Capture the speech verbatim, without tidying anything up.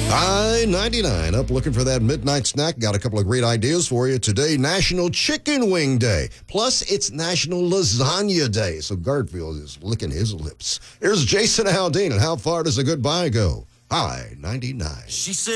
I ninety-nine up looking for that midnight snack. Got a couple of great ideas for you. Today, National Chicken Wing Day. Plus, it's National Lasagna Day. So Garfield is licking his lips. Here's Jason Aldean, and how far does a goodbye go? I ninety-nine. She said.